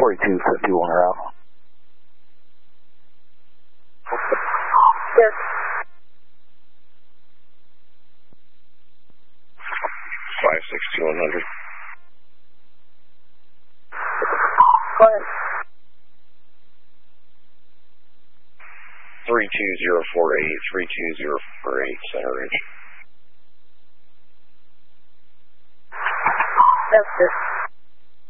4251 route. Yes. 56100. Go ahead. 32048, Center Ridge. That's it.